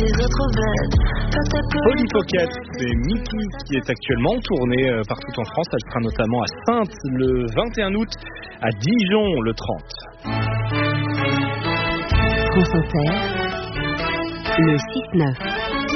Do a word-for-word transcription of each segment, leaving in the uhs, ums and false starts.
Polly Pocket, c'est Mickey qui est actuellement en tournée euh, partout en France. Elle sera notamment à Saintes le vingt et un août, à Dijon le trente. France Inter, le six neuf.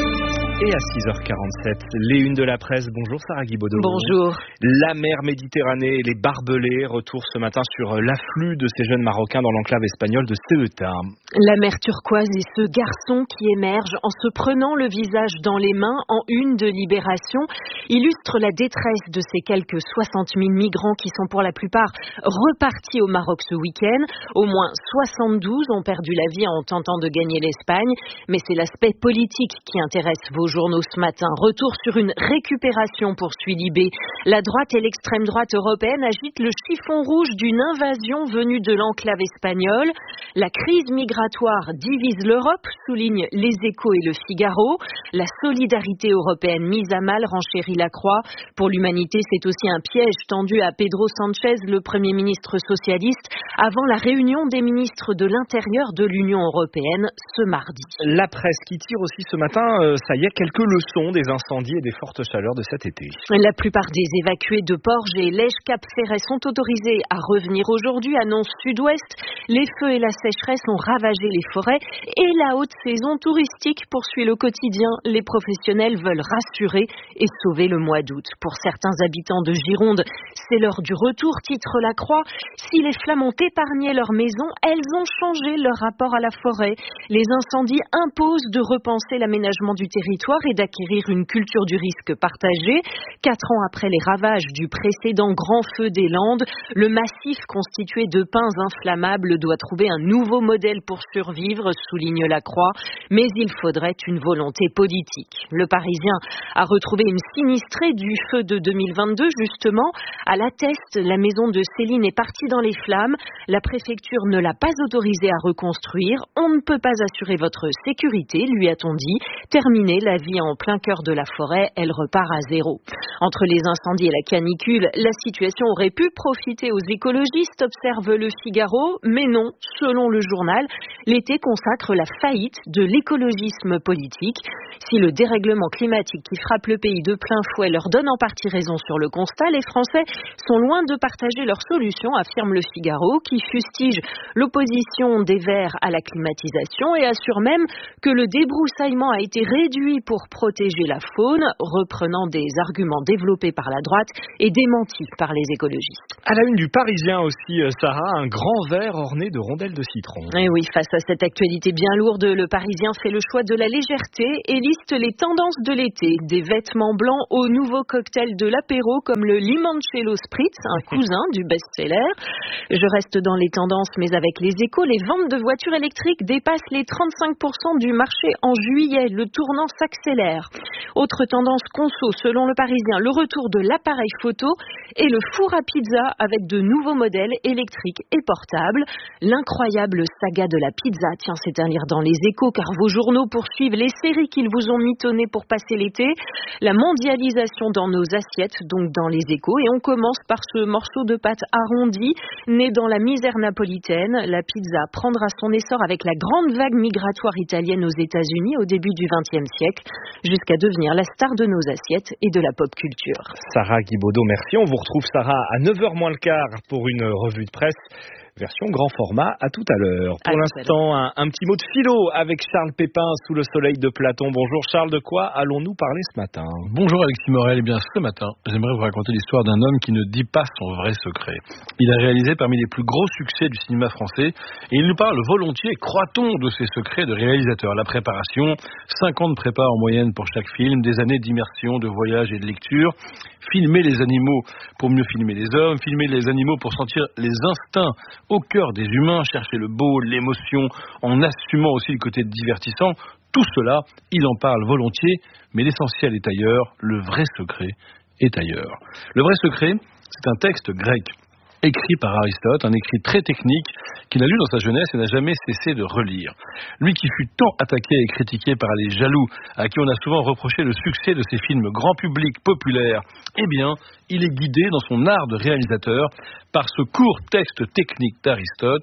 Et à six heures quarante-sept, les unes de la presse. Bonjour Sarah Guibaudot. Bonjour. La mer Méditerranée et les barbelés, retour ce matin sur l'afflux de ces jeunes Marocains dans l'enclave espagnole de Ceuta. La mer turquoise et ce garçon qui émerge en se prenant le visage dans les mains en une de Libération illustrent la détresse de ces quelques soixante mille migrants qui sont pour la plupart repartis au Maroc ce week-end. Au moins soixante-douze ont perdu la vie en tentant de gagner l'Espagne. Mais c'est l'aspect politique qui intéresse vos journaux ce matin. Retour sur une récupération, poursuit Libé. La droite et l'extrême droite européenne agitent le chiffon rouge d'une invasion venue de l'enclave espagnole. La crise migratoire divise l'Europe, soulignent Les Échos et Le Figaro. La solidarité européenne mise à mal, renchérit La Croix. Pour l'humanité, c'est aussi un piège tendu à Pedro Sánchez, le Premier ministre socialiste, avant la réunion des ministres de l'Intérieur de l'Union européenne ce mardi. La presse qui tire aussi ce matin, euh, ça y est, quelques leçons des incendies et des fortes chaleurs de cet été. La plupart des évacués de Porges et Lège-Cap-Ferret sont autorisés à revenir aujourd'hui, annonce Sud-Ouest. Les feux et la sécheresse ont ravagé les forêts et la haute saison touristique poursuit le quotidien. Les professionnels veulent rassurer et sauver le mois d'août. Pour certains habitants de Gironde, c'est l'heure du retour, titre La Croix. Si les flammes ont épargné leur maison, elles ont changé leur rapport à la forêt. Les incendies imposent de repenser l'aménagement du territoire et d'acquérir une culture du risque partagée. Quatre ans après les ravages du précédent grand feu des Landes, le massif constitué de pins inflammables doit trouver un nouveau modèle pour survivre, souligne La Croix, mais il faudrait une volonté politique. Le Parisien a retrouvé une sinistrée du feu de deux mille vingt-deux, justement. À La Teste, la maison de Céline est partie dans les flammes. La préfecture ne l'a pas autorisée à reconstruire. On ne peut pas assurer votre sécurité, lui a-t-on dit. Terminez la vie en plein cœur de la forêt, elle repart à zéro. Entre les incendies et la canicule, la situation aurait pu profiter aux écologistes, observe Le Figaro, mais non, selon le journal, l'été consacre la faillite de l'écologisme politique. Si le dérèglement climatique qui frappe le pays de plein fouet leur donne en partie raison sur le constat, les Français sont loin de partager leurs solutions, affirme Le Figaro, qui fustige l'opposition des Verts à la climatisation et assure même que le débroussaillement a été réduit pour protéger la faune, reprenant des arguments développés par la droite et démentis par les écologistes. À la une du Parisien aussi, Sarah, un grand verre orné de rondelles de citron. Et oui, face à cette actualité bien lourde, le Parisien fait le choix de la légèreté et liste les tendances de l'été. Des vêtements blancs aux nouveaux cocktails de l'apéro comme le Limoncello Spritz, un cousin du best-seller. Je reste dans les tendances, mais avec Les Échos, les ventes de voitures électriques dépassent les trente-cinq pour cent du marché en juillet. Le tournant s'accélère. Autre tendance conso, selon le Parisien, le retour de l'appareil photo et le four à pizza avec de nouveaux modèles électriques et portables. L'incroyable saga de la pizza, tiens, c'est à lire dans Les Échos, car vos journaux poursuivent les séries qu'ils vous ont mitonnées pour passer l'été. La mondialisation dans nos assiettes, donc dans Les Échos, et on commence par ce morceau de pâte arrondi, né dans la misère napolitaine. La pizza prendra son essor avec la grande vague migratoire italienne aux États-Unis au début du vingtième siècle, jusqu'à devenir la star de nos assiettes et de la pop culture. Sarah Guibaudot, merci. On vous retrouve, Sarah, à neuf heures moins le quart pour une revue de presse. Version grand format, à tout à l'heure. Pour l'instant, un, un petit mot de philo avec Charles Pépin sous le soleil de Platon. Bonjour Charles, de quoi allons-nous parler ce matin? Bonjour Alexis Morel, eh bien ce matin, j'aimerais vous raconter l'histoire d'un homme qui ne dit pas son vrai secret. Il a réalisé parmi les plus gros succès du cinéma français et il nous parle volontiers, croit-on, de ses secrets de réalisateur. La préparation, cinq ans de prépa en moyenne pour chaque film, des années d'immersion, de voyage et de lecture. Filmer les animaux pour mieux filmer les hommes, filmer les animaux pour sentir les instincts au cœur des humains, chercher le beau, l'émotion, en assumant aussi le côté divertissant. Tout cela, il en parle volontiers, mais l'essentiel est ailleurs, le vrai secret est ailleurs. Le vrai secret, c'est un texte grec, écrit par Aristote, un écrit très technique qu'il a lu dans sa jeunesse et n'a jamais cessé de relire. Lui qui fut tant attaqué et critiqué par les jaloux, à qui on a souvent reproché le succès de ses films grand public populaires, eh bien, il est guidé dans son art de réalisateur par ce court texte technique d'Aristote,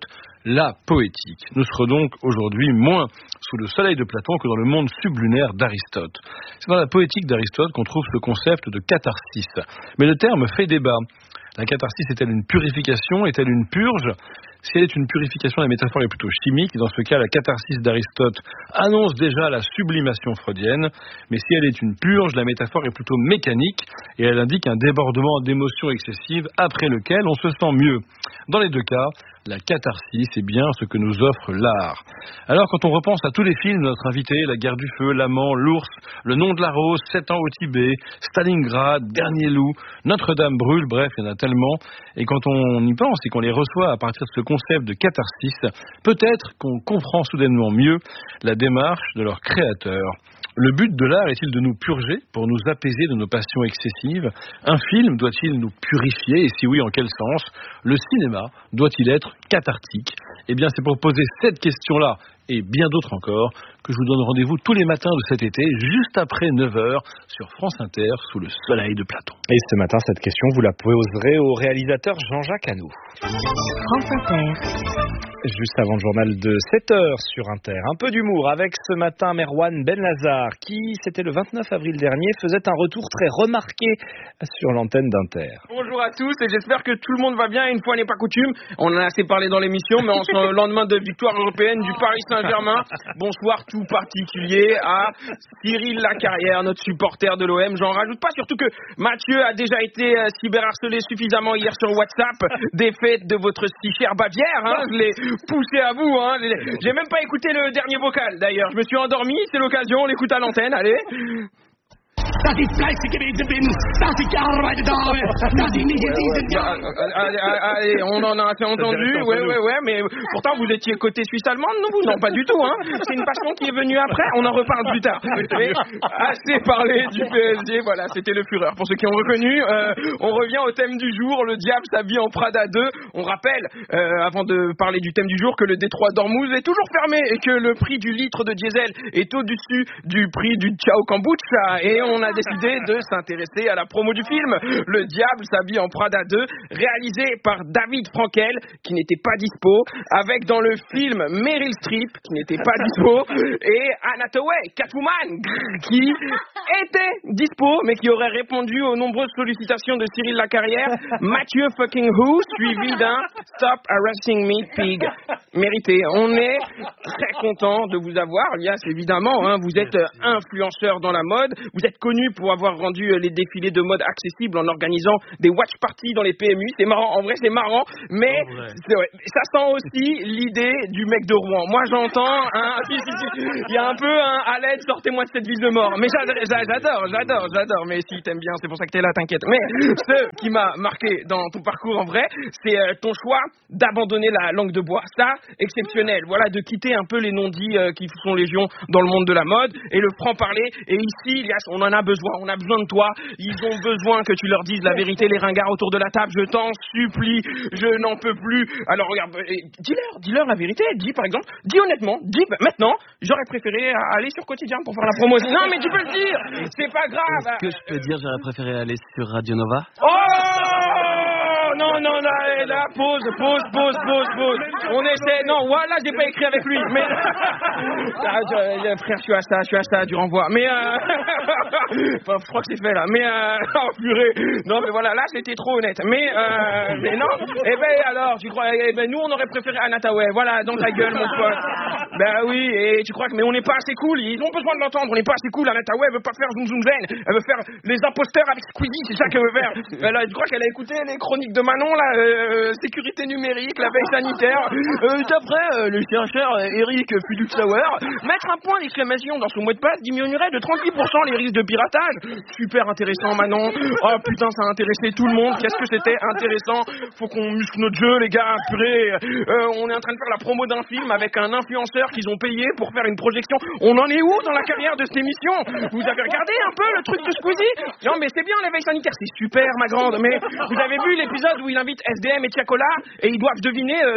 la poétique. Nous serons donc aujourd'hui moins sous le soleil de Platon que dans le monde sublunaire d'Aristote. C'est dans la poétique d'Aristote qu'on trouve ce concept de catharsis. Mais le terme fait débat. La catharsis est-elle une purification? Est-elle une purge? Si elle est une purification, la métaphore est plutôt chimique. Dans ce cas, la catharsis d'Aristote annonce déjà la sublimation freudienne. Mais si elle est une purge, la métaphore est plutôt mécanique et elle indique un débordement d'émotions excessives après lequel on se sent mieux. Dans les deux cas, la catharsis est bien ce que nous offre l'art. Alors, quand on repense à tous les films de notre invité, La guerre du feu, L'amant, L'ours, Le nom de la rose, Sept ans au Tibet, Stalingrad, Dernier loup, Notre-Dame brûle, bref, il y en a tellement. Et quand on y pense et qu'on les reçoit à partir de ce concept de catharsis, peut-être qu'on comprend soudainement mieux la démarche de leur créateur. Le but de l'art est-il de nous purger pour nous apaiser de nos passions excessives? Un film doit-il nous purifier? Et si oui, en quel sens? Le cinéma doit-il être cathartique? Eh bien, c'est pour poser cette question-là et bien d'autres encore que je vous donne rendez-vous tous les matins de cet été, juste après neuf heures, sur France Inter, sous le soleil de Platon. Et ce matin, cette question, vous la poserez au réalisateur Jean-Jacques Hano. France Inter. Juste avant le journal de sept heures sur Inter. Un peu d'humour avec ce matin Merwan Benlazar qui, c'était le vingt-neuf avril dernier, faisait un retour très remarqué sur l'antenne d'Inter. Bonjour à tous et j'espère que tout le monde va bien. Une fois n'est pas coutume, on en a assez parlé dans l'émission, mais en ce lendemain de victoire européenne du Paris Saint-Germain, bonsoir tout particulier à Cyril Lacarrière, notre supporter de l'O M. J'en rajoute pas, surtout que Mathieu a déjà été euh, cyberharcelé suffisamment hier sur WhatsApp. Défaite de votre si chère Bavière, hein, je l'ai poussé à vous, hein. J'ai même pas écouté le dernier vocal d'ailleurs, je me suis endormi, c'est l'occasion, on l'écoute à l'antenne, allez. Dat is fleißig gewesen bin, dass ich gearbeitet habe, dass ich nicht in diesen Jahren... Allez, allez, on en a assez entendu, ouais, ouais, ouais, mais pourtant vous étiez côté suisse-allemande, non, vous? Non, pas du tout, hein. C'est une passion qui est venue après, on en reparle plus tard. Mais assez parlé du P S G, voilà, c'était le Führer. Pour ceux qui ont reconnu, euh, on revient au thème du jour, le diable s'habille en Prada deux. On rappelle, euh, avant de parler du thème du jour, que le détroit d'Ormuz est toujours fermé et que le prix du litre de diesel est au-dessus du prix du Ciao Kombucha. Et on a décidé de s'intéresser à la promo du film Le Diable s'habille en Prada deux, réalisé par David Frankel, qui n'était pas dispo, avec dans le film Meryl Streep, qui n'était pas dispo, et Anna Hathaway, Catwoman, qui était dispo, mais qui aurait répondu aux nombreuses sollicitations de Cyril Lacarrière, Mathieu fucking Who, suivi d'un Stop Harassing Me Pig. Mérité. On est très content de vous avoir, Lias, évidemment, hein, vous êtes influenceur dans la mode, vous êtes connu pour avoir rendu les défilés de mode accessibles en organisant des watch parties dans les P M U. C'est marrant, en vrai c'est marrant, mais c'est vrai. Ça sent aussi l'idée du mec de Rouen. Moi j'entends, hein, si, si, si, il y a un peu un à l'aide, sortez-moi de cette ville de mort. Mais j'adore, j'adore, j'adore, mais si t'aimes bien, c'est pour ça que t'es là, t'inquiète. Mais ce qui m'a marqué dans ton parcours en vrai, c'est euh, ton choix d'abandonner la langue de bois. Ça, exceptionnel. Voilà, de quitter un peu les non-dits euh, qui font légion dans le monde de la mode et le franc-parler. Et ici, Ilias, on en a besoin. On a besoin de toi. Ils ont besoin que tu leur dises la vérité, les ringards autour de la table. Je t'en supplie. Je n'en peux plus. Alors regarde, dis-leur, dis-leur la vérité. Dis par exemple, dis honnêtement, dis maintenant, j'aurais préféré aller sur Quotidien pour faire la promotion. Non mais tu peux le dire. C'est pas grave. Est-ce que je peux dire j'aurais préféré aller sur Radio Nova? Oh non non là, là pause pause pause pause pause. On essaie. Non voilà, j'ai pas écrit avec lui. Mais ah, je, frère, je suis à ça, je suis à ça du renvoi. Mais euh... enfin, je crois que c'est fait là. Mais euh... oh purée. Non mais voilà, là c'était trop honnête. Mais euh... mais non. Eh ben alors, tu crois eh ben nous on aurait préféré Anna Hathaway. Voilà, dans ta gueule mon pote. Ben oui. Et tu crois que mais on n'est pas assez cool. Ils ont besoin de l'entendre. On n'est pas assez cool. Anna Hathaway elle veut pas faire zoom zoom zen. Elle veut faire les imposteurs avec Squeezie. C'est ça qu'elle veut faire. Elle a, je crois qu'elle a écouté les chroniques de Manon là. Euh, sécurité numérique, la veille sanitaire. Euh, D'après euh, le chercheur euh, Eric Fiduxauer, mettre un point d'exclamation dans son mot de passe diminuerait de trente-huit pour cent les risques de piratage. Super intéressant Manon. Oh putain, ça a intéressé tout le monde. Qu'est-ce que c'était intéressant. Faut qu'on muscle notre jeu les gars. Purée. Euh, on est en train de faire la promo d'un film avec un influenceur qu'ils ont payé pour faire une projection. On en est où dans la carrière de cette émission? Vous avez regardé un peu le truc de Squeezie? Non mais c'est bien les veilles sanitaires, c'est super ma grande. Mais vous avez vu l'épisode où il invite S D M et Tiakola et ils doivent deviner euh, qui est le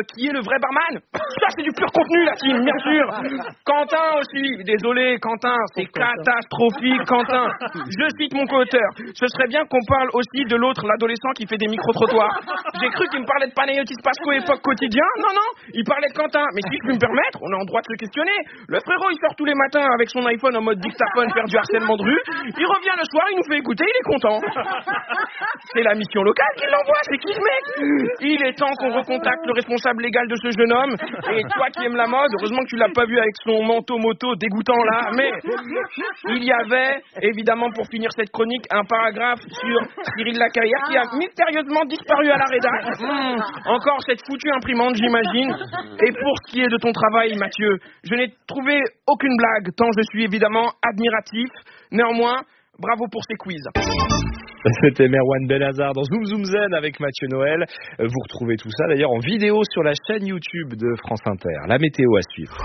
vrai barman. Ça, c'est du pur contenu, la team, bien sûr. Quentin aussi. Désolé, Quentin, c'est catastrophique, Quentin. Je cite mon co-auteur. Ce serait bien qu'on parle aussi de l'autre, l'adolescent qui fait des micro-trottoirs. J'ai cru qu'il me parlait de Panayotis Pasco époque quotidien. Non, non, il parlait de Quentin. Mais si je puis me permettre, on est en droit de se questionner. Le frérot, il sort tous les matins avec son iPhone en mode dictaphone faire du harcèlement de rue. Il revient le soir, il nous fait écouter, il est content. C'est la mission locale qui l'envoie, c'est qui ce mec? Il est temps qu'on recontacte le responsable légal de ce jeune homme. Et toi qui aimes la mode, heureusement que tu l'as pas vu avec son manteau moto dégoûtant là. Mais il y avait, évidemment, pour finir cette chronique, un paragraphe sur Cyril Lacarrière qui a mystérieusement disparu à la rédac. Mmh, encore cette foutue imprimante, j'imagine. Et pour ce qui est de ton travail, Mathieu, je n'ai trouvé aucune blague, tant je suis évidemment admiratif. Néanmoins, bravo pour ces quiz. C'était Merwan Benazar dans Zoom Zoom Zen avec Mathieu Noël. Vous retrouvez tout ça d'ailleurs en vidéo sur la chaîne YouTube de France Inter. La météo à suivre.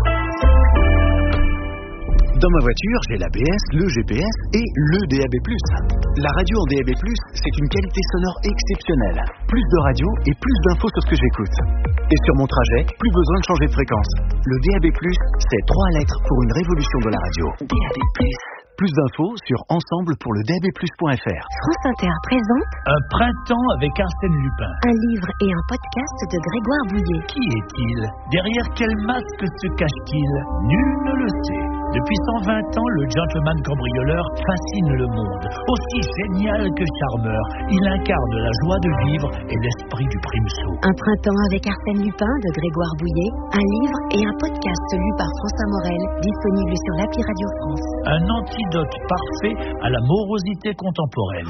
Dans ma voiture, j'ai l'A B S, le G P S et le D A B plus. La radio en D A B plus, c'est une qualité sonore exceptionnelle. Plus de radio et plus d'infos sur ce que j'écoute. Et sur mon trajet, plus besoin de changer de fréquence. Le D A B plus, c'est trois lettres pour une révolution de la radio. D A B plus. Plus d'infos sur ensemble pour le D A B plus point F R. France Inter présente Un printemps avec Arsène Lupin. Un livre et un podcast de Grégoire Bouillet. Qui est-il? Derrière quel masque se cache-t-il? Nul ne le sait. Depuis cent vingt ans, le gentleman cambrioleur fascine le monde. Aussi génial que charmeur, il incarne la joie de vivre et l'esprit du primesaut. Un printemps avec Arsène Lupin de Grégoire Bouillet. Un livre et un podcast lu par François Morel, disponible sur l'appli Radio France. Un antidote parfait à la morosité contemporaine.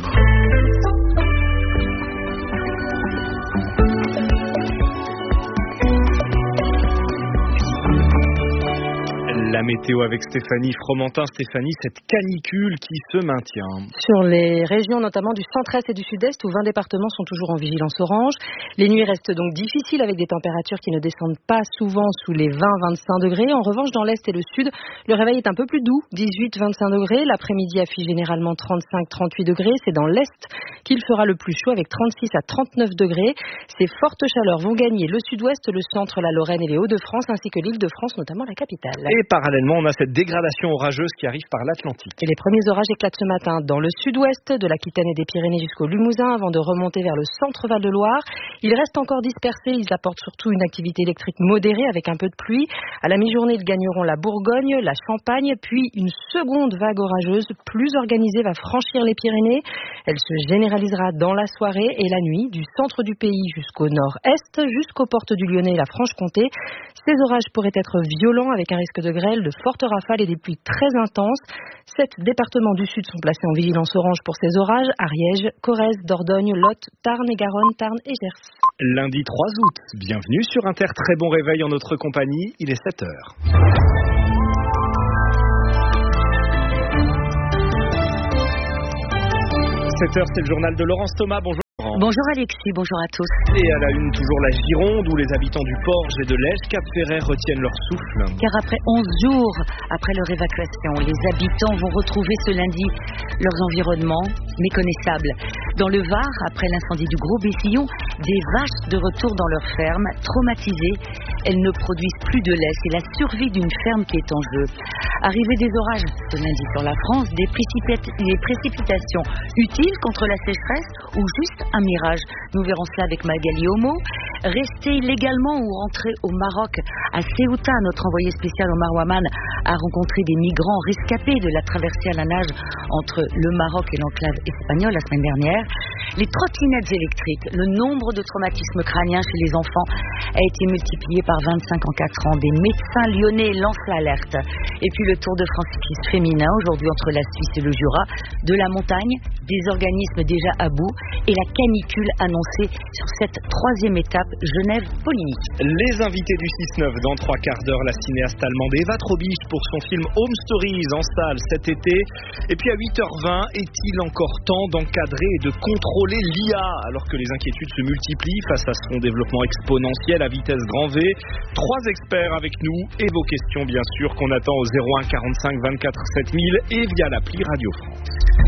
La météo avec Stéphanie Fromentin. Stéphanie, cette canicule qui se maintient. Sur les régions notamment du centre-est et du sud-est où vingt départements sont toujours en vigilance orange. Les nuits restent donc difficiles avec des températures qui ne descendent pas souvent sous les vingt à vingt-cinq degrés. En revanche, dans l'est et le sud, le réveil est un peu plus doux, dix-huit à vingt-cinq degrés. L'après-midi affiche généralement trente-cinq à trente-huit degrés. C'est dans l'est qu'il fera le plus chaud avec trente-six à trente-neuf degrés. Ces fortes chaleurs vont gagner le sud-ouest, le centre, la Lorraine et les Hauts-de-France ainsi que l'Île-de-France, notamment la capitale. Et parallèlement, on a cette dégradation orageuse qui arrive par l'Atlantique. Et les premiers orages éclatent ce matin dans le sud-ouest, de l'Aquitaine et des Pyrénées jusqu'au Limousin, avant de remonter vers le centre Val-de-Loire. Ils restent encore dispersés, ils apportent surtout une activité électrique modérée avec un peu de pluie. À la mi-journée, ils gagneront la Bourgogne, la Champagne, puis une seconde vague orageuse plus organisée va franchir les Pyrénées. Elle se généralisera dans la soirée et la nuit, du centre du pays jusqu'au nord-est, jusqu'aux portes du Lyonnais et la Franche-Comté. Ces orages pourraient être violents avec un risque de grêle, de fortes rafales et des pluies très intenses. Sept départements du sud sont placés en vigilance orange pour ces orages. Ariège, Corrèze, Dordogne, Lot, Tarn et Garonne, Tarn et Gers. Lundi trois août, bienvenue sur Inter. Très bon réveil en notre compagnie. Il est sept heures. sept heures, c'est le journal de Laurence Thomas. Bonjour. Bonjour Alexis, bonjour à tous. Et à la une, toujours la Gironde, où les habitants du Porge et de l'Esch Cap-Ferret retiennent leur souffle. Car après onze jours, après leur évacuation, les habitants vont retrouver ce lundi leurs environnements méconnaissables. Dans le Var, après l'incendie du Gros Bessillon, des vaches de retour dans leur ferme, traumatisées. Elles ne produisent plus de lait, c'est la survie d'une ferme qui est en jeu. Arrivée des orages ce lundi sur la France, des, précipita- des précipitations utiles contre la sécheresse ou juste un mirage. Nous verrons cela avec Magali Homo. Rester illégalement ou rentrer au Maroc. À Ceuta, notre envoyé spécial Omar Waman a rencontré des migrants rescapés de la traversée à la nage entre le Maroc et l'enclave espagnole la semaine dernière. Les trottinettes électriques, le nombre de traumatismes crâniens chez les enfants a été multiplié par vingt-cinq en quatre ans. Des médecins lyonnais lancent l'alerte. Et puis le Tour de France cycliste féminin, aujourd'hui entre la Suisse et le Jura, de la montagne, des organismes déjà à bout et la canicule annoncée sur cette troisième étape Genève-Poligny. Les invités du six neuf dans trois quarts d'heure, la cinéaste allemande Eva Trobisch pour son film Home Stories en salle cet été. Et puis à huit heures vingt, est-il encore temps d'encadrer et de contrôler l'I A alors que les inquiétudes se multiplient face à son développement exponentiel à vitesse grand V? Trois experts avec nous et vos questions bien sûr qu'on attend au zéro un quarante-cinq vingt-quatre sept mille et via l'appli Radio France.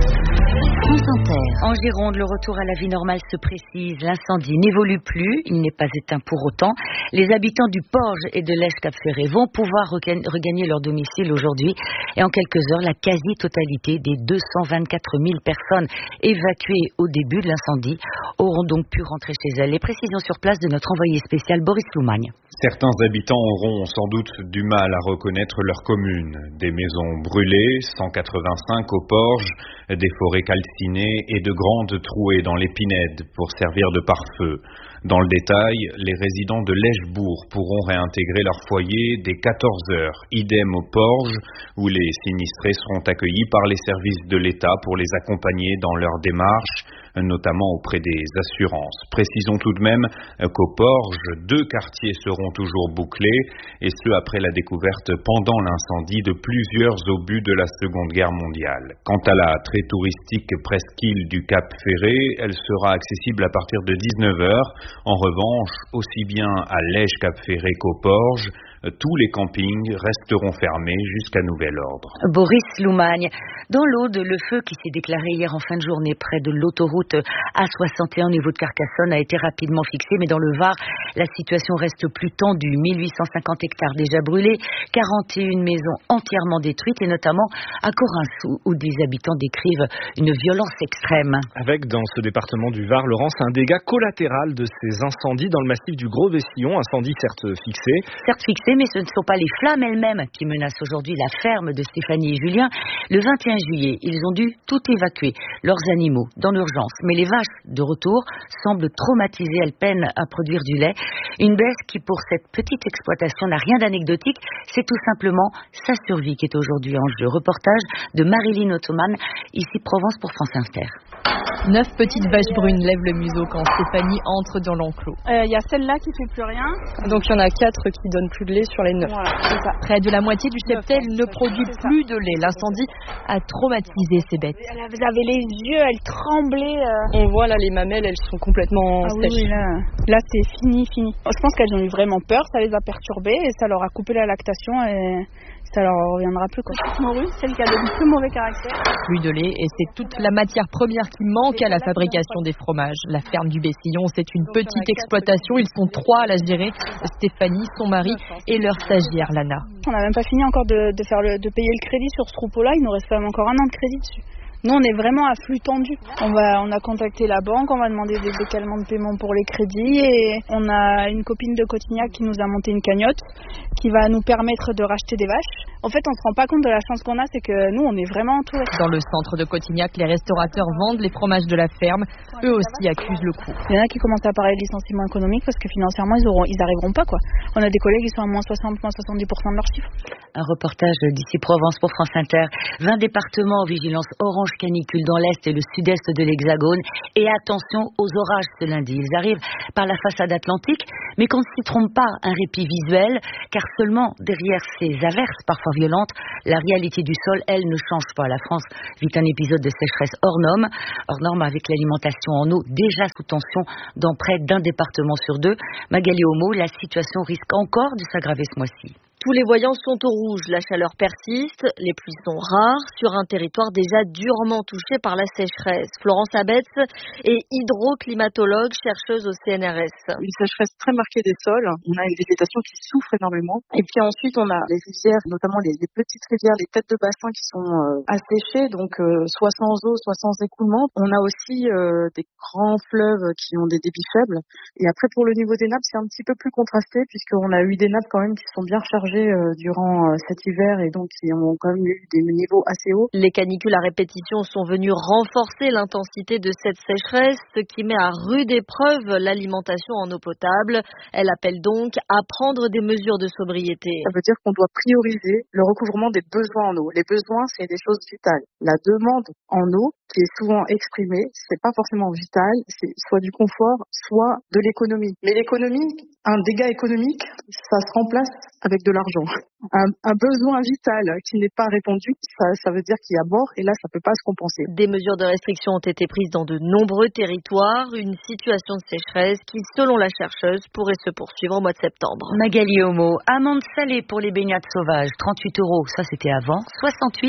France Inter. En Gironde, le retour à la vie normale se précise. L'incendie n'évolue plus, il n'est pas éteint pour autant. Les habitants du Porge et de l'Esch-Cap-Ferré vont pouvoir regagner leur domicile aujourd'hui. Et en quelques heures, la quasi-totalité des deux cent vingt-quatre mille personnes évacuées au début de l'incendie auront donc pu rentrer chez elles. Les précisions sur place de notre envoyé spécial Boris Loumagne. Certains habitants auront sans doute du mal à reconnaître leur commune. Des maisons brûlées, cent quatre-vingt-cinq au Porge, des forêts calcinées et de grandes trouées dans les pinèdes pour servir de pare-feu. Dans le détail, les résidents de l'Eschbourg pourront réintégrer leur foyer dès quatorze heures. Idem au Porge, où les sinistrés seront accueillis par les services de l'État pour les accompagner dans leurs démarches, notamment auprès des assurances. Précisons tout de même qu'au Porge, deux quartiers seront toujours bouclés, et ce après la découverte pendant l'incendie de plusieurs obus de la Seconde Guerre mondiale. Quant à la très touristique presqu'île du Cap Ferré, elle sera accessible à partir de dix-neuf heures. En revanche, aussi bien à l'Esch-Cap Ferré qu'au Porge, tous les campings resteront fermés jusqu'à nouvel ordre. Boris Loumagne. Dans l'Aude, le feu qui s'est déclaré hier en fin de journée près de l'autoroute A soixante et un au niveau de Carcassonne a été rapidement fixé, mais dans le Var, la situation reste plus tendue. mille huit cent cinquante hectares déjà brûlés, quarante et une maisons entièrement détruites, et notamment à Corinth, où des habitants décrivent une violence extrême. Avec, dans ce département du Var, Laurence, un dégât collatéral de ces incendies dans le massif du Gros Vessillon, incendie certes fixé. Certes fixé, mais ce ne sont pas les flammes elles-mêmes qui menacent aujourd'hui la ferme de Stéphanie et Julien. Le vingt et un juillet, ils ont dû tout évacuer, leurs animaux, dans l'urgence. Mais les vaches, de retour, semblent traumatisées. Elles peinent à produire du lait. Une baisse qui, pour cette petite exploitation, n'a rien d'anecdotique. C'est tout simplement sa survie qui est aujourd'hui en jeu. Reportage de Marilyn Ottoman, ici Provence pour France Inter. Neuf petites vaches brunes lèvent le museau quand Stéphanie entre dans l'enclos. Il euh, y a celle-là qui fait plus rien. Donc il y en a quatre qui donnent plus de lait sur les neuf. Voilà, c'est ça. Près de la moitié du cheptel ne produit plus de lait. L'incendie a traumatisé ces bêtes. Elles avaient les yeux, elles tremblaient. Euh... On voit là les mamelles, elles sont complètement ah, sèches. Oui, là, là c'est fini, fini. Je pense qu'elles ont eu vraiment peur, ça les a perturbées et ça leur a coupé la lactation et ça leur reviendra plus. Petite morue, celle qui a le plus mauvais caractère. Plus de lait et c'est toute la matière première qui manque à la fabrication des fromages. La ferme du Bessillon, c'est une petite exploitation. Ils sont trois à la gérer. Stéphanie, son mari et leur stagiaire Lana. On n'a même pas fini encore de, de, faire le, de payer le crédit sur ce troupeau-là. Il nous reste quand même encore un an de crédit dessus. Nous, on est vraiment à flux tendu. On, va, on a contacté la banque, on va demander des décalements de paiement pour les crédits et on a une copine de Cotignac qui nous a monté une cagnotte qui va nous permettre de racheter des vaches. En fait, on ne se rend pas compte de la chance qu'on a, c'est que nous, on est vraiment entourés. Dans le centre de Cotignac, les restaurateurs vendent les fromages de la ferme. Eux aussi accusent le coup. Il y en a qui commencent à parler de licenciement économique parce que financièrement, ils auront, ils arriveront pas, quoi. On a des collègues qui sont à moins soixante, moins soixante-dix pour cent de leurs chiffres. Un reportage d'ici Provence pour France Inter. vingt départements en vigilance orange canicule dans l'Est et le Sud-Est de l'Hexagone. Et attention aux orages ce lundi. Ils arrivent par la façade atlantique, mais qu'on ne s'y trompe pas, un répit visuel, car seulement derrière ces averses parfois violentes, la réalité du sol, elle, ne change pas. La France vit un épisode de sécheresse hors norme, hors norme avec l'alimentation en eau déjà sous tension dans près d'un département sur deux. Magali Homo, la situation risque encore de s'aggraver ce mois-ci. Tous les voyants sont au rouge, la chaleur persiste, les pluies sont rares sur un territoire déjà durement touché par la sécheresse. Florence Abetz est hydroclimatologue, chercheuse au C N R S. Une sécheresse très marquée des sols, on a une végétation qui souffre énormément. Et puis ensuite on a les rivières, notamment les, les petites rivières, les têtes de bassin qui sont euh, asséchées, donc euh, soit sans eau, soit sans écoulement. On a aussi euh, des grands fleuves qui ont des débits faibles. Et après pour le niveau des nappes, c'est un petit peu plus contrasté puisqu'on a eu des nappes quand même qui sont bien rechargées durant cet hiver et donc qui ont quand même eu des niveaux assez hauts. Les canicules à répétition sont venues renforcer l'intensité de cette sécheresse, ce qui met à rude épreuve l'alimentation en eau potable. Elle appelle donc à prendre des mesures de sobriété. Ça veut dire qu'on doit prioriser le recouvrement des besoins en eau. Les besoins, c'est des choses vitales. La demande en eau, qui est souvent exprimée, c'est pas forcément vital, c'est soit du confort, soit de l'économie. Mais l'économie, un dégât économique, ça se remplace avec de l'argent. Un, un besoin vital qui n'est pas répondu, ça, ça veut dire qu'il y a mort et là, ça peut pas se compenser. Des mesures de restriction ont été prises dans de nombreux territoires, une situation de sécheresse qui, selon la chercheuse, pourrait se poursuivre au mois de septembre. Magali Homo, amende salée pour les baignades sauvages, trente-huit euros, ça c'était avant, soixante-huit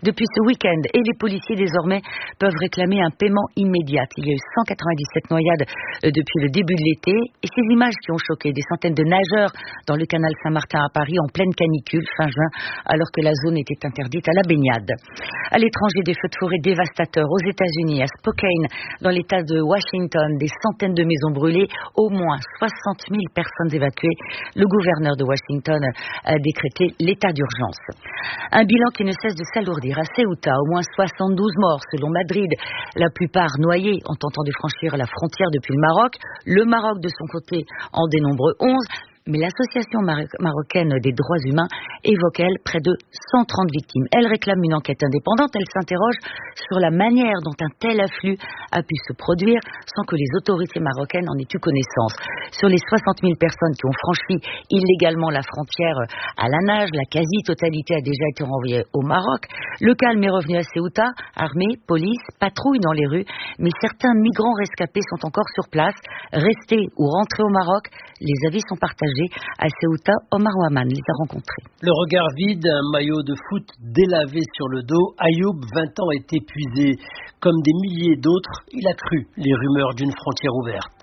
depuis ce week-end. Et les policiers désormais peuvent réclamer un paiement immédiat. Il y a eu cent quatre-vingt-dix-sept noyades depuis le début de l'été. Et ces images qui ont choqué des centaines de nageurs dans le canal Saint-Martin à Paris en pleine canicule fin juin, alors que la zone était interdite à la baignade. À l'étranger, des feux de forêt dévastateurs aux États-Unis, à Spokane, dans l'État de Washington, des centaines de maisons brûlées, au moins soixante mille personnes évacuées. Le gouverneur de Washington a décrété l'état d'urgence. Un bilan qui ne cesse de s'alourdir. À Ceuta, au moins soixante-douze morts selon Madrid, la plupart noyés en tentant de franchir la frontière depuis le Maroc. Le Maroc, de son côté, en dénombre onze. Mais l'association marocaine des droits humains évoque, elle, près de cent trente victimes. Elle réclame une enquête indépendante. Elle s'interroge sur la manière dont un tel afflux a pu se produire sans que les autorités marocaines en aient eu connaissance. Sur les soixante mille personnes qui ont franchi illégalement la frontière à la nage, la quasi-totalité a déjà été renvoyée au Maroc. Le calme est revenu à Ceuta. Armée, police, patrouille dans les rues. Mais certains migrants rescapés sont encore sur place, restés ou rentrés au Maroc. Les avis sont partagés. À Ceuta, Omar Waman les a rencontrés. Le regard vide, un maillot de foot délavé sur le dos, Ayoub, vingt ans, est épuisé. Comme des milliers d'autres, il a cru les rumeurs d'une frontière ouverte.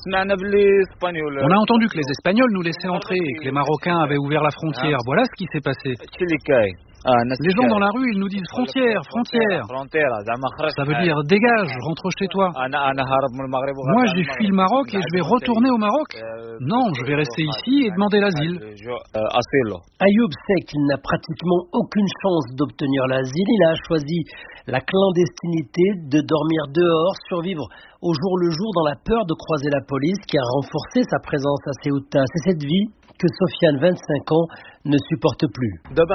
On a entendu que les Espagnols nous laissaient entrer et que les Marocains avaient ouvert la frontière. Voilà ce qui s'est passé. Les gens dans la rue, ils nous disent frontière, frontière. Ça veut dire dégage, rentre chez toi. Moi, j'ai fui le Maroc et je vais retourner au Maroc. Non, je vais rester ici et demander l'asile. Ayoub sait qu'il n'a pratiquement aucune chance d'obtenir l'asile. Il a choisi la clandestinité, de dormir dehors, survivre au jour le jour dans la peur de croiser la police qui a renforcé sa présence à Ceuta. C'est cette vie que Sofiane, vingt-cinq ans, ne supporte plus.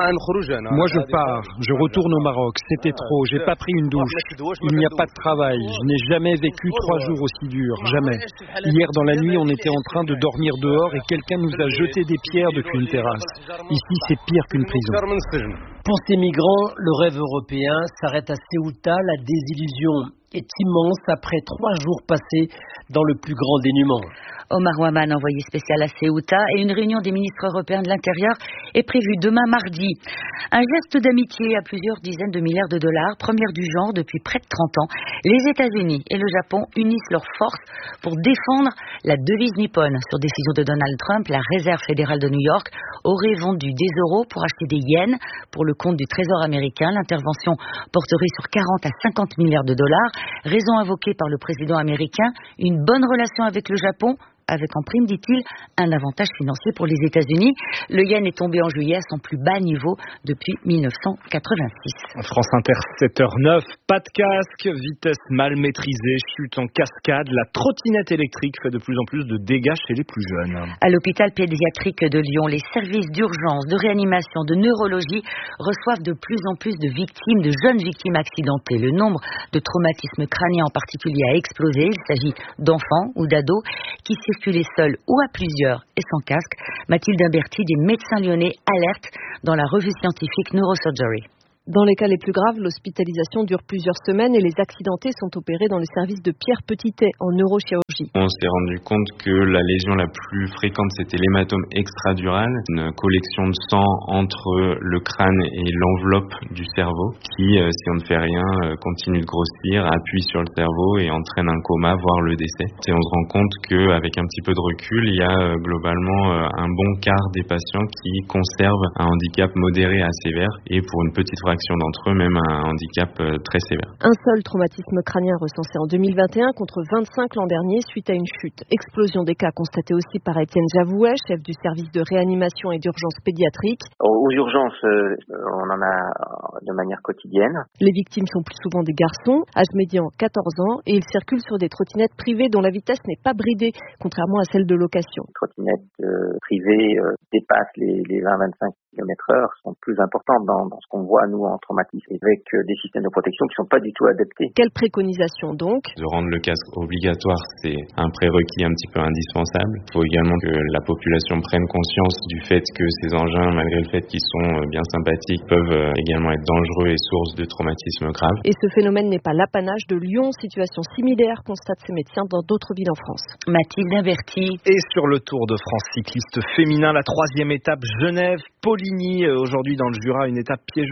Moi je pars, je retourne au Maroc, c'était trop, j'ai pas pris une douche, il n'y a pas de travail, je n'ai jamais vécu trois jours aussi durs, jamais. Hier dans la nuit on était en train de dormir dehors et quelqu'un nous a jeté des pierres depuis une terrasse. Ici c'est pire qu'une prison. Pour ces migrants, le rêve européen s'arrête à Ceuta, la désillusion est immense après trois jours passés dans le plus grand dénuement. Omar Waman, envoyé spécial à Ceuta, et une réunion des ministres européens de l'Intérieur est prévue demain mardi. Un geste d'amitié à plusieurs dizaines de milliards de dollars, première du genre depuis près de trente ans. Les États-Unis et le Japon unissent leurs forces pour défendre la devise nippone. Sur décision de Donald Trump, la Réserve fédérale de New York aurait vendu des euros pour acheter des yens pour le compte du Trésor américain. L'intervention porterait sur quarante à cinquante milliards de dollars. Raison invoquée par le président américain, une bonne relation avec le Japon, avec en prime, dit-il, un avantage financier pour les États-Unis. Le yen est tombé en juillet à son plus bas niveau depuis mille neuf cent quatre-vingt-six. France Inter, sept heures neuf, pas de casque, vitesse mal maîtrisée, chute en cascade. La trottinette électrique fait de plus en plus de dégâts chez les plus jeunes. À l'hôpital pédiatrique de Lyon, les services d'urgence, de réanimation, de neurologie reçoivent de plus en plus de victimes, de jeunes victimes accidentées. Le nombre de traumatismes crâniens en particulier a explosé. Il s'agit d'enfants ou d'ados qui circuler seul ou à plusieurs et sans casque. Mathilde Imberti, des médecins lyonnais, alerte dans la revue scientifique Neurosurgery. Dans les cas les plus graves, l'hospitalisation dure plusieurs semaines et les accidentés sont opérés dans le service de Pierre Petitet en neurochirurgie. On s'est rendu compte que la lésion la plus fréquente, c'était l'hématome extradural, une collection de sang entre le crâne et l'enveloppe du cerveau qui, si on ne fait rien, continue de grossir, appuie sur le cerveau et entraîne un coma, voire le décès. Et on se rend compte qu'avec un petit peu de recul, il y a globalement un bon quart des patients qui conservent un handicap modéré à sévère et pour une petite fraction d'entre eux, même un handicap très sévère. Un seul traumatisme crânien recensé en deux mille vingt et un contre vingt-cinq l'an dernier suite à une chute. Explosion des cas constatée aussi par Étienne Javouet, chef du service de réanimation et d'urgence pédiatrique. Aux urgences, on en a de manière quotidienne. Les victimes sont plus souvent des garçons, âge médian quatorze ans, et ils circulent sur des trottinettes privées dont la vitesse n'est pas bridée, contrairement à celle de location. Les trottinettes euh, privées euh, dépassent les, les vingt à vingt-cinq kilomètres heure, sont plus importantes dans, dans ce qu'on voit nous en traumatisme, avec euh, des systèmes de protection qui ne sont pas du tout adaptés. Quelle préconisation donc ? De rendre le casque obligatoire, c'est un prérequis un petit peu indispensable. Il faut également que la population prenne conscience du fait que ces engins, malgré le fait qu'ils sont bien sympathiques, peuvent également être dangereux et source de traumatismes graves. Et ce phénomène n'est pas l'apanage de Lyon. Situation similaire constatent ces médecins dans d'autres villes en France. Mathilde Imberti. Et sur le Tour de France cycliste féminin, la troisième étape Genève-Poligny. Aujourd'hui dans le Jura, une étape piégeuse.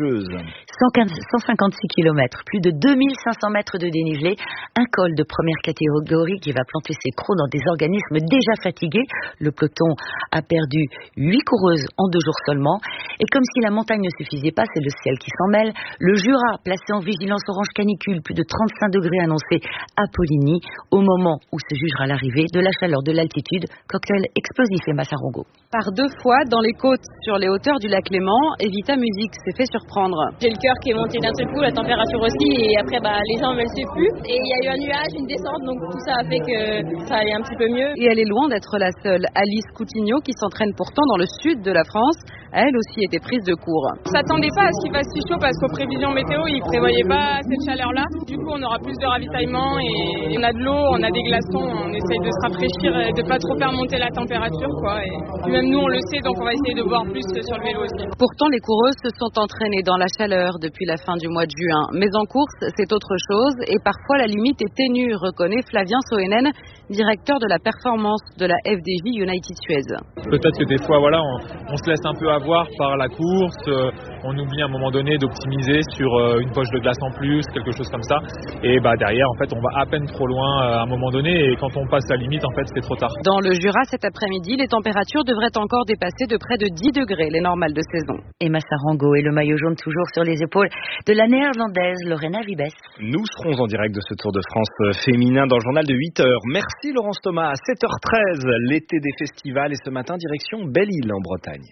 cent cinquante-six kilomètres, plus de deux mille cinq cents mètres de dénivelé, un col de première catégorie qui va planter ses crocs dans des organismes déjà fatigués. Le peloton a perdu huit coureuses en deux jours seulement. Et comme si la montagne ne suffisait pas, c'est le ciel qui s'en mêle. Le Jura, placé en vigilance orange canicule, plus de trente-cinq degrés annoncés à Poligny, au moment où se jugera l'arrivée de la chaleur de l'altitude. Cocktail explosif et Massarongo. Par deux fois, dans les côtes, sur les hauteurs du lac Léman, Evita Music s'est fait surprendre. J'ai le cœur qui est monté d'un seul coup, la température aussi, et après bah, les jambes elles ne suivent plus. Et il y a eu un nuage, une descente, donc tout ça a fait que ça allait un petit peu mieux. Et elle est loin d'être la seule. Alice Coutinho, qui s'entraîne pourtant dans le sud de la France, a elle aussi été prise de court. On ne s'attendait pas à ce qu'il fasse si chaud parce qu'aux prévisions météo, ils ne prévoyaient pas cette chaleur-là. Du coup, on aura plus de ravitaillement et on a de l'eau, on a des glaçons, on essaye de se rafraîchir et de ne pas trop faire monter la température, quoi. Et puis même nous, on le sait, donc on va essayer de boire plus sur le vélo aussi. Pourtant, les coureuses se sont entraînées dans la chaleur depuis la fin du mois de juin. Mais en course, c'est autre chose et parfois la limite est ténue, reconnaît Flavien Soenen, directeur de la performance de la F D J United Suez. Peut-être que des fois, voilà, on, on se laisse un peu avoir par la course, euh, on oublie à un moment donné d'optimiser sur euh, une poche de glace en plus, quelque chose comme ça. Et bah derrière, en fait, on va à peine trop loin euh, à un moment donné et quand on passe la limite, en fait, c'est trop tard. Dans le Jura, cet après-midi, les températures devraient encore dépasser de près de dix degrés les normales de saison. Et Massarango et le maillot jaune toujours sur les épaules de la néerlandaise Lorena Wiebes. Nous serons en direct de ce Tour de France féminin dans le journal de huit heures. Merci Laurence Thomas. À sept heures treize, l'été des festivals et ce matin, direction Belle-Île en Bretagne.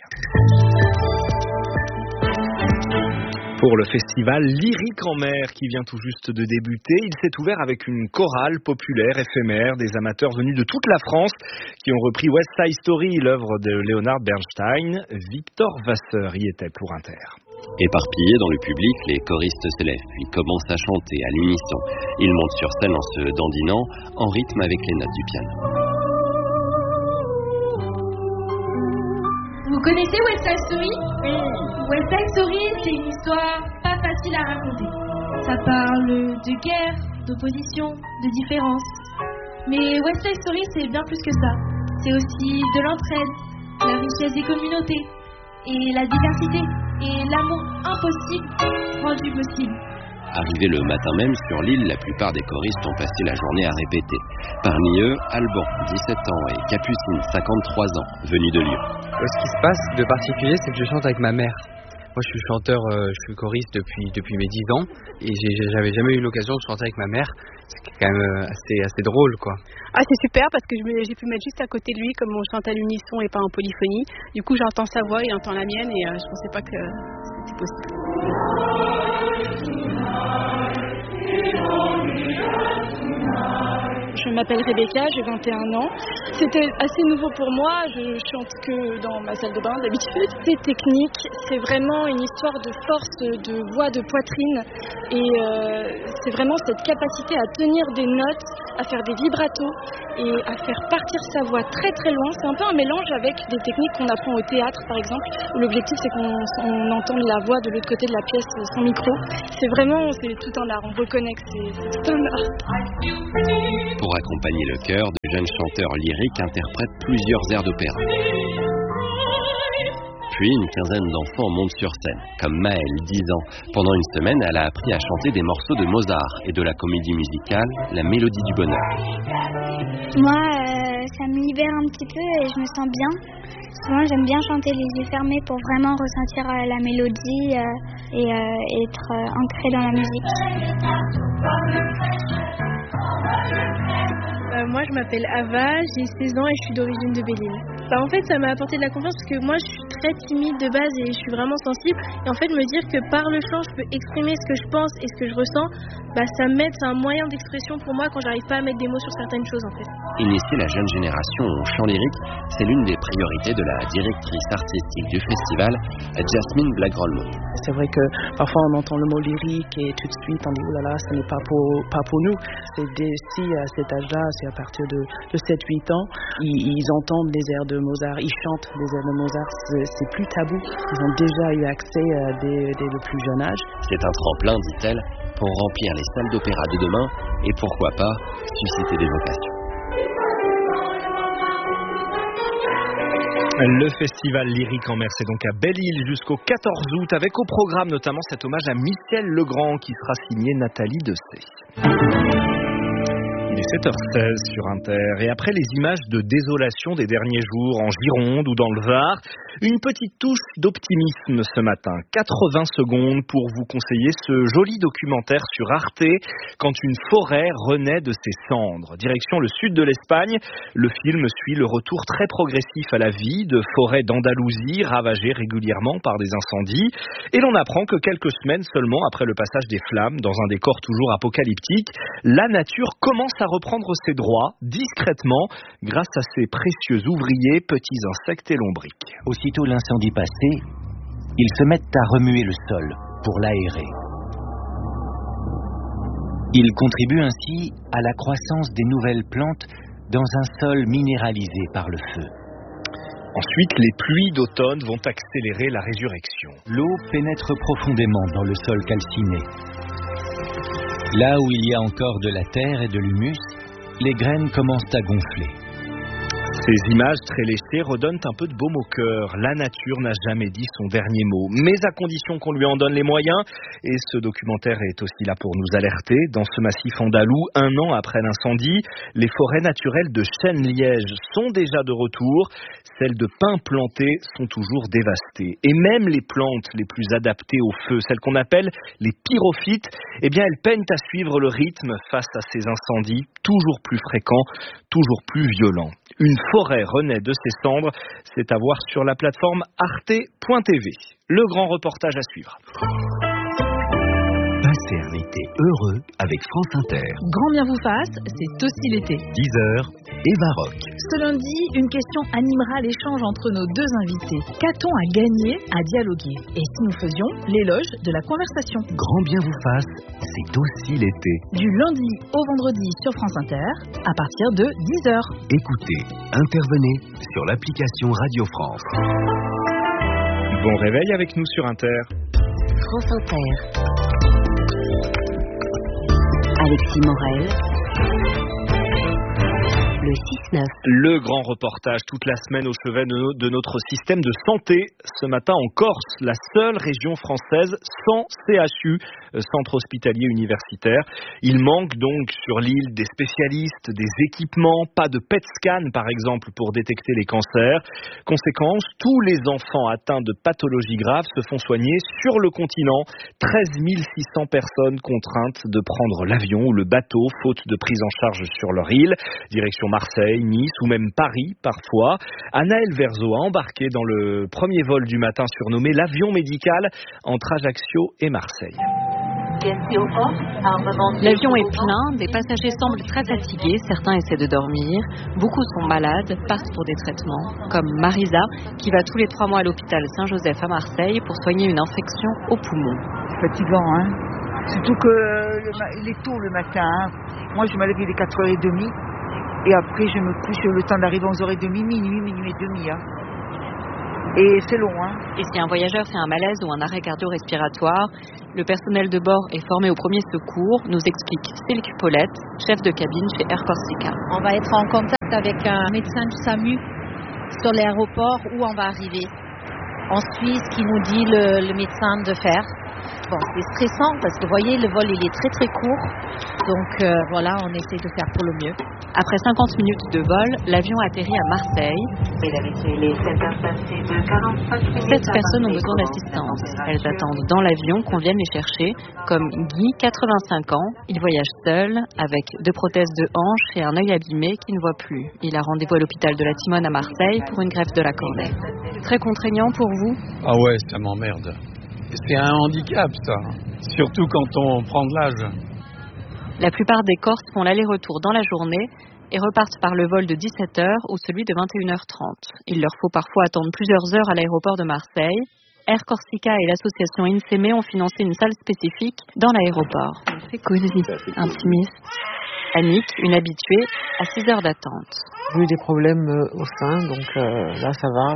Pour le festival Lyrique en mer qui vient tout juste de débuter, il s'est ouvert avec une chorale populaire éphémère des amateurs venus de toute la France qui ont repris West Side Story, l'œuvre de Leonard Bernstein. Victor Vasseur y était pour Inter. Éparpillés dans le public, les choristes se lèvent puis commencent à chanter à l'unisson. Ils montent sur scène en se dandinant, en rythme avec les notes du piano. Vous connaissez West Side Story ? Oui. West Side Story, c'est une histoire pas facile à raconter. Ça parle de guerre, d'opposition, de différence. Mais West Side Story, c'est bien plus que ça. C'est aussi de l'entraide, la richesse des communautés, et la diversité, et l'amour impossible rendu possible. Arrivés le matin même sur l'île, la plupart des choristes ont passé la journée à répéter. Parmi eux, Alban, dix-sept ans, et Capucine, cinquante-trois ans, venus de Lyon. Ce qui se passe de particulier, c'est que je chante avec ma mère. Moi, je suis chanteur, euh, je suis choriste depuis, depuis mes dix ans, et j'ai, j'avais jamais eu l'occasion de chanter avec ma mère. C'est quand même assez, assez drôle, quoi. Ah, c'est super parce que je me, j'ai pu mettre juste à côté de lui, comme on chante à l'unisson et pas en polyphonie. Du coup, j'entends sa voix, il entend la mienne, et euh, je pensais pas que c'était possible. Je m'appelle Rebecca, j'ai vingt et un ans. C'était assez nouveau pour moi, je chante que dans ma salle de bain d'habitude. C'est technique, c'est vraiment une histoire de force, de voix, de poitrine. Et euh, c'est vraiment cette capacité à tenir des notes, à faire des vibratos et à faire partir sa voix très très loin. C'est un peu un mélange avec des techniques qu'on apprend au théâtre par exemple, où l'objectif c'est qu'on on entende la voix de l'autre côté de la pièce sans micro. C'est vraiment, c'est tout un art, on reconnaît que c'est, c'est tout un art. Pour accompagner le chœur, de jeunes chanteurs lyriques interprètent plusieurs airs d'opéra. Puis une quinzaine d'enfants montent sur scène, comme Maëlle, dix ans. Pendant une semaine, elle a appris à chanter des morceaux de Mozart et de la comédie musicale La Mélodie du bonheur. Moi, euh, ça me libère un petit peu et je me sens bien. Souvent, j'aime bien chanter les yeux fermés pour vraiment ressentir euh, la mélodie euh, et, euh, et être euh, ancré dans la musique. Euh, moi, je m'appelle Ava, j'ai seize ans et je suis d'origine de Belle-Île. Bah, en fait, ça m'a apporté de la confiance parce que moi, je suis très timide de base et je suis vraiment sensible. Et en fait, me dire que par le chant, je peux exprimer ce que je pense et ce que je ressens, bah, ça m'aide, c'est un moyen d'expression pour moi quand j'arrive pas à mettre des mots sur certaines choses, en fait. Initier la jeune génération au chant lyrique, c'est l'une des priorités de la directrice artistique du festival, Jasmine Blagrolmo. C'est vrai que parfois on entend le mot lyrique et tout de suite on dit oh là là, ce n'est pas pour, pas pour nous. C'est d'ici à cet âge-là, c'est à partir de, de sept huit ans, ils, ils entendent les airs de Mozart, ils chantent les airs de Mozart, c'est, c'est plus tabou. Ils ont déjà eu accès euh, dès, dès le plus jeune âge. C'est un tremplin, dit-elle, pour remplir les salles d'opéra de demain et pourquoi pas susciter des vocations. Le festival lyrique en mer, c'est donc à Belle-Île jusqu'au quatorze août, avec au programme notamment cet hommage à Michel Legrand qui sera signé Nathalie Dessay. Il est sept heures seize sur Inter et après les images de désolation des derniers jours en Gironde ou dans le Var, une petite touche d'optimisme ce matin. quatre-vingts secondes pour vous conseiller ce joli documentaire sur Arte quand une forêt renaît de ses cendres. Direction le sud de l'Espagne, le film suit le retour très progressif à la vie de forêts d'Andalousie ravagées régulièrement par des incendies et l'on apprend que quelques semaines seulement après le passage des flammes dans un décor toujours apocalyptique, la nature commence à reprendre ses droits, discrètement, grâce à ses précieux ouvriers, petits insectes et lombriques. Aussitôt l'incendie passé, ils se mettent à remuer le sol pour l'aérer. Ils contribuent ainsi à la croissance des nouvelles plantes dans un sol minéralisé par le feu. Ensuite, les pluies d'automne vont accélérer la résurrection. L'eau pénètre profondément dans le sol calciné. Là où il y a encore de la terre et de l'humus, les graines commencent à gonfler. Ces images très léchées redonnent un peu de baume au cœur. La nature n'a jamais dit son dernier mot, mais à condition qu'on lui en donne les moyens. Et ce documentaire est aussi là pour nous alerter. Dans ce massif andalou, un an après l'incendie, les forêts naturelles de chênes-lièges sont déjà de retour. Celles de pins plantés sont toujours dévastées. Et même les plantes les plus adaptées au feu, celles qu'on appelle les pyrophytes, eh bien elles peinent à suivre le rythme face à ces incendies toujours plus fréquents, toujours plus violents. Une forêt renaît de ses cendres, c'est à voir sur la plateforme arte point t v. Le grand reportage à suivre. Passez un été heureux avec France Inter. Grand bien vous fasse, c'est aussi l'été. dix heures, Eva Rock. Ce lundi, une question animera l'échange entre nos deux invités. Qu'a-t-on à gagner à dialoguer? Et si nous faisions l'éloge de la conversation? Grand bien vous fasse, c'est aussi l'été. Du lundi au vendredi sur France Inter, à partir de dix heures. Écoutez, intervenez sur l'application Radio France. Bon réveil avec nous sur Inter. France Inter. Alexis Morel, le six neuf. Le grand reportage toute la semaine au chevet de notre système de santé. Ce matin en Corse, la seule région française sans C H U, centre hospitalier universitaire. Il manque donc sur l'île des spécialistes, des équipements, pas de P E T scan par exemple pour détecter les cancers. Conséquence, tous les enfants atteints de pathologies graves se font soigner sur le continent. treize mille six cents personnes contraintes de prendre l'avion ou le bateau faute de prise en charge sur leur île. Direction Marseille, Nice ou même Paris parfois. Anaëlle Verzo a embarqué dans le premier vol du matin surnommé l'avion médical entre Ajaccio et Marseille. L'avion est plein, des passagers semblent très fatigués, certains essaient de dormir, beaucoup sont malades, partent pour des traitements, comme Marisa qui va tous les trois mois à l'hôpital Saint-Joseph à Marseille pour soigner une infection au poumon. C'est fatigant, hein. Surtout qu'il est tôt le matin. Hein. Moi je me lève il est quatre heures trente et après je me couche le temps d'arriver à onze heures trente, minuit, minuit et demi. Hein. Et c'est long, hein. Et si un voyageur fait un malaise ou un arrêt cardio-respiratoire, le personnel de bord est formé au premier secours, nous explique Silke Paulette, chef de cabine chez Air Corsica. On va être en contact avec un médecin du SAMU sur l'aéroport où on va arriver. On suit ce qu'il nous dit le, le médecin de faire. Bon, c'est stressant parce que vous voyez, le vol il est très très court. Donc euh, voilà, on essaie de faire pour le mieux. Après cinquante minutes de vol, l'avion atterrit à Marseille. Sept personnes ont besoin d'assistance. Elles attendent dans l'avion qu'on vienne les chercher, comme Guy, quatre-vingt-cinq ans. Il voyage seul, avec deux prothèses de hanche et un œil abîmé qui ne voit plus. Il a rendez-vous à l'hôpital de la Timone à Marseille pour une greffe de la cornée. Très contraignant pour vous? Ah ouais, ça m'emmerde. C'est un handicap, ça. Surtout quand on prend de l'âge. La plupart des Corses font l'aller-retour dans la journée et repartent par le vol de dix-sept heures ou celui de vingt et une heures trente. Il leur faut parfois attendre plusieurs heures à l'aéroport de Marseille. Air Corsica et l'association INSEME ont financé une salle spécifique dans l'aéroport. C'est cosy, intimiste. Annick, une habituée, à six heures d'attente. J'ai eu des problèmes au sein, donc euh, là ça va.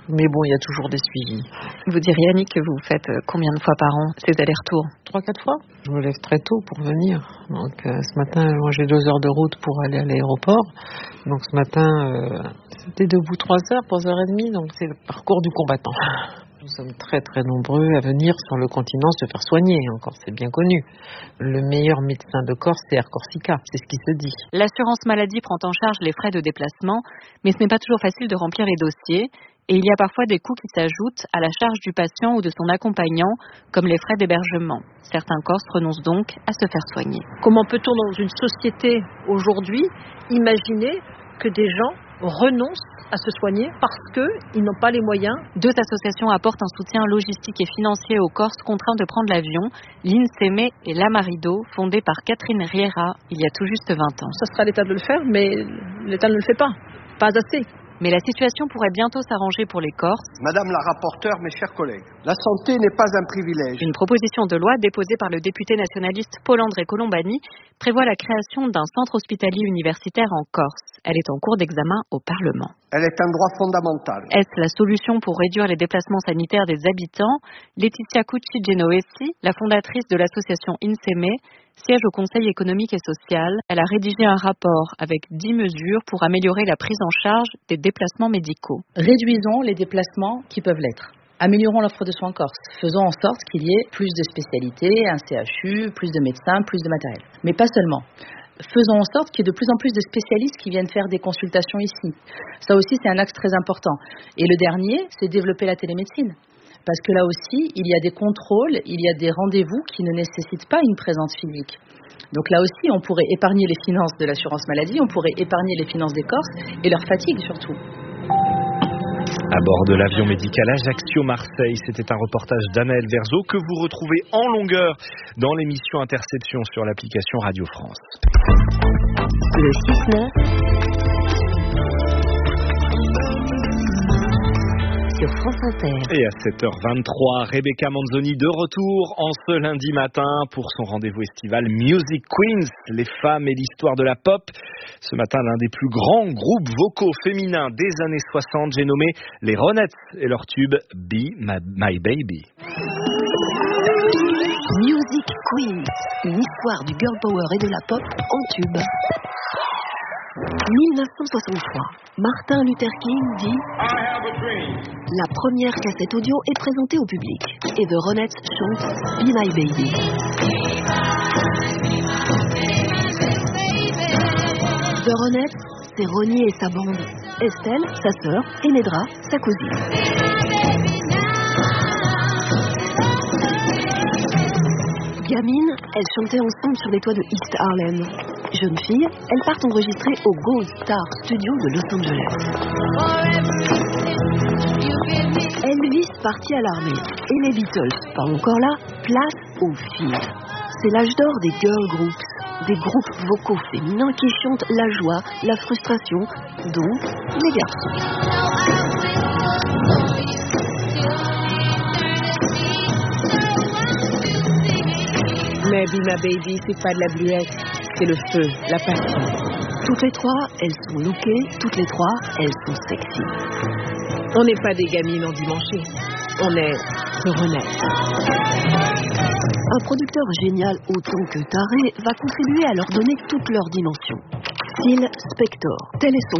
Mais bon, il y a toujours des suivis. Vous diriez, Annick, que vous faites combien de fois par an ces allers-retours? Trois, quatre fois. Je me lève très tôt pour venir. Donc euh, ce matin, moi j'ai deux heures de route pour aller à l'aéroport. Donc ce matin, euh, c'était debout trois heures, trois heures et demie. Donc c'est le parcours du combattant. Nous sommes très très nombreux à venir sur le continent se faire soigner, encore c'est bien connu. Le meilleur médecin de Corse, c'est Air Corsica, c'est ce qui se dit. L'assurance maladie prend en charge les frais de déplacement, mais ce n'est pas toujours facile de remplir les dossiers. Et il y a parfois des coûts qui s'ajoutent à la charge du patient ou de son accompagnant, comme les frais d'hébergement. Certains Corses renoncent donc à se faire soigner. Comment peut-on, dans une société aujourd'hui, imaginer que des gens renoncent à se soigner parce qu'ils n'ont pas les moyens? Deux associations apportent un soutien logistique et financier aux Corses contraints de prendre l'avion, l'INSEME et l'Amarido, fondée par Catherine Riera il y a tout juste vingt ans. Ça sera à l'État de le faire, mais l'État ne le fait pas, pas assez. Mais la situation pourrait bientôt s'arranger pour les Corses. Madame la rapporteure, mes chers collègues, la santé n'est pas un privilège. Une proposition de loi déposée par le député nationaliste Paul-André Colombani prévoit la création d'un centre hospitalier universitaire en Corse. Elle est en cours d'examen au Parlement. Elle est un droit fondamental. Est-ce la solution pour réduire les déplacements sanitaires des habitants? Laetitia Cucci-Genovesi, la fondatrice de l'association INSEME, siège au Conseil économique et social. Elle a rédigé un rapport avec dix mesures pour améliorer la prise en charge des déplacements médicaux. Réduisons les déplacements qui peuvent l'être. Améliorons l'offre de soins en Corse. Faisons en sorte qu'il y ait plus de spécialités, un C H U, plus de médecins, plus de matériel. Mais pas seulement. Faisons en sorte qu'il y ait de plus en plus de spécialistes qui viennent faire des consultations ici. Ça aussi, c'est un axe très important. Et le dernier, c'est développer la télémédecine. Parce que là aussi, il y a des contrôles, il y a des rendez-vous qui ne nécessitent pas une présence physique. Donc là aussi, on pourrait épargner les finances de l'assurance maladie, on pourrait épargner les finances des Corses et leur fatigue surtout. À bord de l'avion médical Ajaccio-Marseille, c'était un reportage d'Anaël Verzo que vous retrouvez en longueur dans l'émission Interception sur l'application Radio France. Le six neuf sur France Inter. Et à sept heures vingt-trois, Rebecca Manzoni de retour en ce lundi matin pour son rendez-vous estival Music Queens, les femmes et l'histoire de la pop. Ce matin, l'un des plus grands groupes vocaux féminins des années soixante, j'ai nommé les Ronettes et leur tube Be My, My Baby. Music Queens, une histoire du girl power et de la pop en tube. mille neuf cent soixante-trois, Martin Luther King dit « La première cassette audio est présentée au public et The Ronettes chante Be My Baby ». The Ronettes, c'est Ronnie et sa bande, Estelle, sa sœur, et Nedra, sa cousine. Gamine, elles chantaient ensemble sur les toits de East Harlem. Jeune fille, elles partent enregistrer au Gold Star Studio de Los Angeles. Elvis partit à l'armée et les Beatles, pas encore là, place aux filles. C'est l'âge d'or des girl groups, des groupes vocaux féminins qui chantent la joie, la frustration, donc les garçons. Mais Be My Baby, c'est pas de la bluette, c'est le feu, la passion. Toutes les trois, elles sont lookées, toutes les trois, elles sont sexy. On n'est pas des gamines endimanchées, on est The Ronettes. Un producteur génial autant que taré va contribuer à leur donner toute leur dimension. Phil Spector, tel est son